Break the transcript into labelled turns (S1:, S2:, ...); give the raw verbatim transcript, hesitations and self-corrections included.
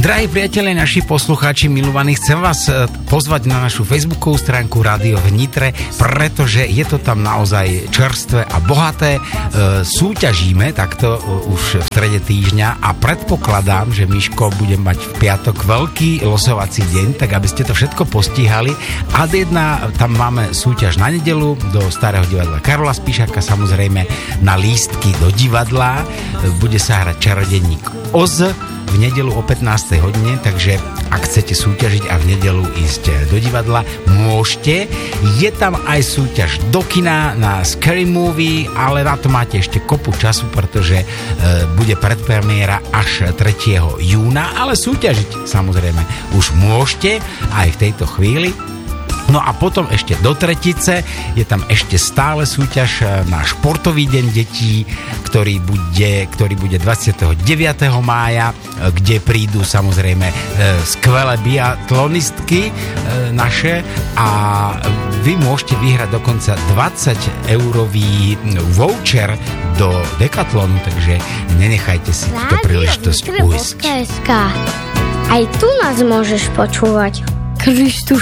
S1: Drahí priatelia, naši poslucháči milovaní, chcem vás pozvať na našu facebookovú stránku Rádio v Nitre, pretože je to tam naozaj čerstvé a bohaté. Súťažíme takto už v strede týždňa a predpokladám, že Miško bude mať v piatok veľký losovací deň, tak aby ste to všetko postihali. Ad jedna, tam máme súťaž na nedeľu do Starého divadla Karola Spíšaka, samozrejme na lístky do divadla. Bude sa hrať Čarodenník Oz v nedeľu o pätnástej hodine, takže ak chcete súťažiť a v nedeľu ísť do divadla, môžete. Je tam aj súťaž do kina na Scary Movie, ale na to máte ešte kopu času, pretože e, bude predpremiéra až tretieho júna, ale súťažiť samozrejme už môžete aj v tejto chvíli. No a potom ešte do tretice je tam ešte stále súťaž na športový deň detí, ktorý bude, ktorý bude dvadsiateho deviateho mája, kde prídu samozrejme skvelé biatlonistky naše a vy môžete vyhrať dokonca dvadsať eurový voucher do Decathlonu, takže nenechajte si túto príležitosť ujsť.
S2: Aj tu nás môžeš počúvať. Kristus